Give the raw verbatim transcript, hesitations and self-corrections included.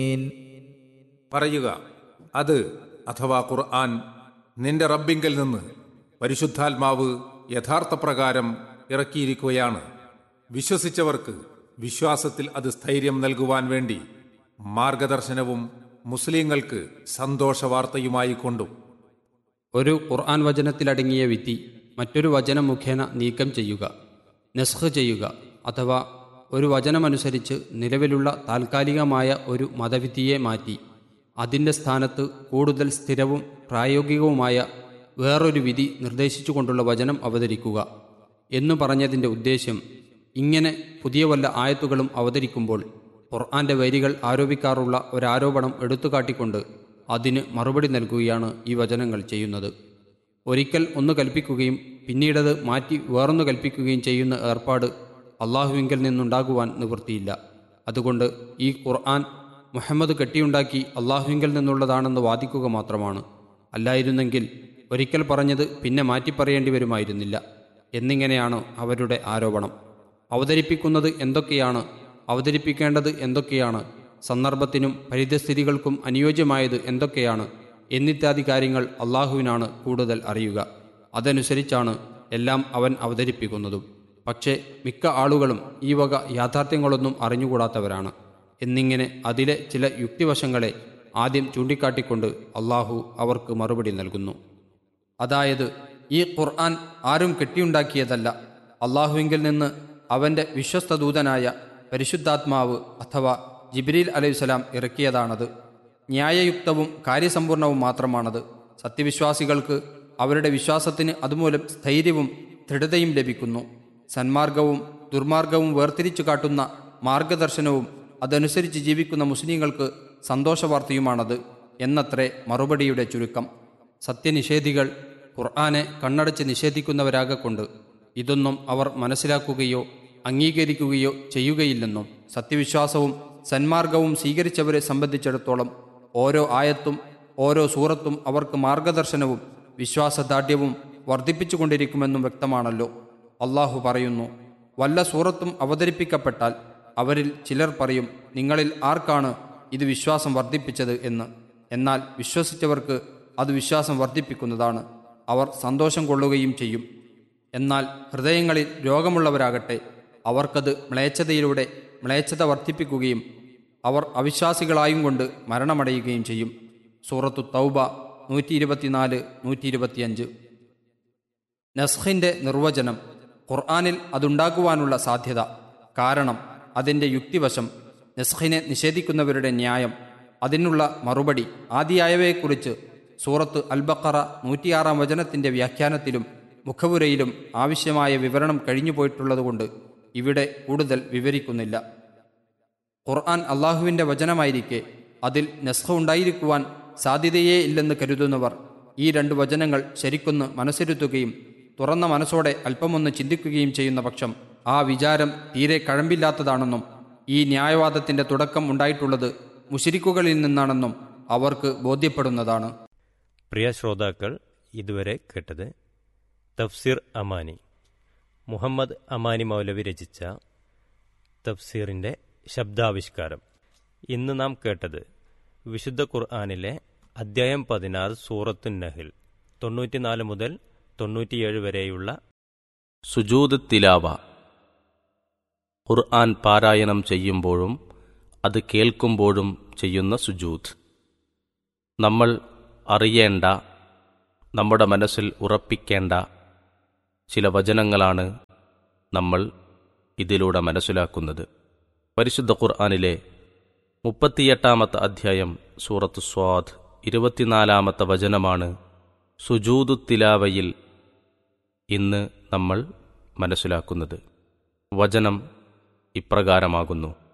പറയുക, അത് അഥവാ ഖുർആൻ നിന്റെ റബ്ബിങ്കൽ നിന്ന് പരിശുദ്ധാത്മാവ് യഥാർത്ഥ പ്രകാരം ഇറക്കിയിരിക്കുകയാണ്. വിശ്വസിച്ചവർക്ക് വിശ്വാസത്തിൽ അത് സ്ഥൈര്യം നൽകുവാൻ വേണ്ടി മാർഗദർശനവും മുസ്ലിങ്ങൾക്ക് സന്തോഷവാർത്തയുമായി കൊണ്ടും. ഒരു ഖുർആൻ വചനത്തിലടങ്ങിയ വിധി മറ്റൊരു വചനം മുഖേന നീക്കം ചെയ്യുക, നസ്ഖ് ചെയ്യുക, അഥവാ ഒരു വചനമനുസരിച്ച് നിലവിലുള്ള താൽക്കാലികമായ ഒരു മതവിധിയെ മാറ്റി അതിൻ്റെ സ്ഥാനത്ത് കൂടുതൽ സ്ഥിരവും പ്രായോഗികവുമായ വേറൊരു വിധി നിർദ്ദേശിച്ചുകൊണ്ടുള്ള വചനം അവതരിക്കുക എന്നു പറഞ്ഞതിൻ്റെ ഉദ്ദേശ്യം, ഇങ്ങനെ പുതിയ വല്ല ആയത്തുകളും അവതരിക്കുമ്പോൾ ഖുർആൻ്റെ വരികൾ ആരോപിക്കാറുള്ള ഒരാരോപണം എടുത്തുകാട്ടിക്കൊണ്ട് അതിന് മറുപടി നൽകുകയാണ് ഈ വചനങ്ങൾ ചെയ്യുന്നത്. ഒരിക്കൽ ഒന്ന് കൽപ്പിക്കുകയും പിന്നീടത് മാറ്റി വേറൊന്ന് കൽപ്പിക്കുകയും ചെയ്യുന്ന ഏർപ്പാട് അള്ളാഹുവിങ്കിൽ നിന്നുണ്ടാകുവാൻ നിവൃത്തിയില്ല. അതുകൊണ്ട് ഈ ഖുർആൻ മുഹമ്മദ് കെട്ടിയുണ്ടാക്കി അള്ളാഹുവിങ്കിൽ നിന്നുള്ളതാണെന്ന് വാദിക്കുക മാത്രമാണ്. അല്ലായിരുന്നെങ്കിൽ ഒരിക്കൽ പറഞ്ഞത് പിന്നെ മാറ്റി പറയേണ്ടി വരുമായിരുന്നില്ല എന്നിങ്ങനെയാണ് അവരുടെ ആരോപണം. അവതരിപ്പിക്കുന്നത് എന്തൊക്കെയാണ്, അവതരിപ്പിക്കേണ്ടത് എന്തൊക്കെയാണ്, സന്ദർഭത്തിനും പരിതസ്ഥിതികൾക്കും അനുയോജ്യമായത് എന്തൊക്കെയാണ് എന്നിത്യാദി കാര്യങ്ങൾ അള്ളാഹുവിനാണ് കൂടുതൽ അറിയുക. അതനുസരിച്ചാണ് എല്ലാം അവൻ അവതരിപ്പിക്കുന്നതും. പക്ഷേ മിക്ക ആളുകളും ഈ വക യാഥാർത്ഥ്യങ്ങളൊന്നും അറിഞ്ഞുകൂടാത്തവരാണ് എന്നിങ്ങനെ അതിലെ ചില യുക്തിവശങ്ങളെ ആദ്യം ചൂണ്ടിക്കാട്ടിക്കൊണ്ട് അള്ളാഹു അവർക്ക് മറുപടി നൽകുന്നു. അതായത്, ഈ ഖുർആൻ ആരും കെട്ടിയുണ്ടാക്കിയതല്ല, അള്ളാഹുവിങ്കിൽ നിന്ന് അവൻ്റെ വിശ്വസ്തദൂതനായ പരിശുദ്ധാത്മാവ് അഥവാ ജിബ്രീൽ അലൈഹിസ്സലാം ഇറക്കിയതാണത്. ന്യായയുക്തവും കാര്യസമ്പൂർണവും മാത്രമാണത്. സത്യവിശ്വാസികൾക്ക് അവരുടെ വിശ്വാസത്തിന് അതുമൂലം സ്ഥൈര്യവും ദൃഢതയും ലഭിക്കുന്നു. സന്മാർഗവും ദുർമാർഗവും വേർതിരിച്ചു കാട്ടുന്ന മാർഗദർശനവും അതനുസരിച്ച് ജീവിക്കുന്ന മുസ്ലിങ്ങൾക്ക് സന്തോഷവാർത്തയുമാണത് എന്നത്രേ മറുപടിയുടെ ചുരുക്കം. സത്യനിഷേധികൾ ഖുർആനെ കണ്ണടച്ച് നിഷേധിക്കുന്നവരാകൊണ്ട് ഇതൊന്നും അവർ മനസ്സിലാക്കുകയോ അംഗീകരിക്കുകയോ ചെയ്യുകയില്ലെന്നും സത്യവിശ്വാസവും സന്മാർഗവും സ്വീകരിച്ചവരെ സംബന്ധിച്ചിടത്തോളം ഓരോ ആയത്തും ഓരോ സൂറത്തും അവർക്ക് മാർഗദർശനവും വിശ്വാസദാർഢ്യവും വർദ്ധിപ്പിച്ചുകൊണ്ടിരിക്കുമെന്നും വ്യക്തമാണല്ലോ. അള്ളാഹു പറയുന്നു, വല്ല സൂറത്തും അവതരിപ്പിക്കപ്പെട്ടാൽ അവരിൽ ചിലർ പറയും, നിങ്ങളിൽ ആർക്കാണ് ഇത് വിശ്വാസം വർദ്ധിപ്പിച്ചത് എന്ന്. എന്നാൽ വിശ്വസിച്ചവർക്ക് അത് വിശ്വാസം വർദ്ധിപ്പിക്കുന്നതാണ്, അവർ സന്തോഷം കൊള്ളുകയും ചെയ്യും. എന്നാൽ ഹൃദയങ്ങളിൽ രോഗമുള്ളവരാകട്ടെ അവർക്കത് മ്ലേച്ഛതയിലൂടെ മ്ലേച്ഛത വർദ്ധിപ്പിക്കുകയും അവർ അവിശ്വാസികളായും കൊണ്ട് മരണമടയുകയും ചെയ്യും. സൂറത്തു തൗബ നൂറ്റി ഇരുപത്തിനാല് നൂറ്റി ഇരുപത്തിയഞ്ച്. നസ്ഖിൻ്റെ നിർവചനം, ഖുർആനിൽ അതുണ്ടാക്കുവാനുള്ള സാധ്യത, കാരണം, അതിൻ്റെ യുക്തിവശം, നസ്ഖിനെ നിഷേധിക്കുന്നവരുടെ ന്യായം, അതിനുള്ള മറുപടി ആദിയായവയെക്കുറിച്ച് സൂറത്ത് അൽ ബഖറ നൂറ്റിയാറാം വചനത്തിൻ്റെ വ്യാഖ്യാനത്തിലും മുഖവുരയിലും ആവശ്യമായ വിവരണം കഴിഞ്ഞുപോയിട്ടുള്ളതുകൊണ്ട് ഇവിടെ കൂടുതൽ വിവരിക്കുന്നില്ല. ഖുർആൻ അള്ളാഹുവിൻ്റെ വചനമായിരിക്കെ അതിൽ നസ്ഖ് ഉണ്ടായിരിക്കുവാൻ സാധ്യതയേ ഇല്ലെന്ന് കരുതുന്നവർ ഈ രണ്ട് വചനങ്ങൾ ശരിക്കൊന്ന് മനസ്സിരുത്തുകയും തുറന്ന മനസ്സോടെ അല്പമൊന്ന് ചിന്തിക്കുകയും ചെയ്യുന്ന പക്ഷം ആ വിചാരം തീരെ കഴമ്പില്ലാത്തതാണെന്നും ഈ ന്യായവാദത്തിൻ്റെ തുടക്കം ഉണ്ടായിട്ടുള്ളത് മുശ്രിക്കുകളിൽ നിന്നാണെന്നും അവർക്ക് ബോധ്യപ്പെടുന്നതാണ്. പ്രിയ ശ്രോതാക്കൾ, ഇതുവരെ കേട്ടത് തഫ്സീർ അമാനി, മുഹമ്മദ് അമാനി മൗലവി രചിച്ച തഫ്സീറിൻ്റെ ശബ്ദാവിഷ്കാരം. ഇന്ന് നാം കേട്ടത് വിശുദ്ധ ഖുർആനിലെ അദ്ധ്യായം പതിനാറ് സൂറത്തു നഹ്ൽ തൊണ്ണൂറ്റിനാല് മുതൽ തൊണ്ണൂറ്റിയേഴ് വരെയുള്ള സുജൂദ് തിലാവ. ഖുർആൻ പാരായണം ചെയ്യുമ്പോഴും അത് കേൾക്കുമ്പോഴും ചെയ്യുന്ന സുജൂദ്. നമ്മൾ അറിയേണ്ട, നമ്മുടെ മനസ്സിൽ ഉറപ്പിക്കേണ്ട ചില വചനങ്ങളാണ് നമ്മൾ ഇതിലൂടെ മനസ്സിലാക്കുന്നത്. പരിശുദ്ധ ഖുർആനിലെ മുപ്പത്തിയെട്ടാമത്തെ അധ്യായം സൂറത്ത് സ്വാദ് ഇരുപത്തിനാലാമത്തെ വചനമാണ് സുജൂദു തിലാവയിൽ ഇന്ന് നമ്മൾ മനസ്സിലാക്കുന്നത്. വചനം ഇപ്രകാരമാകുന്നു: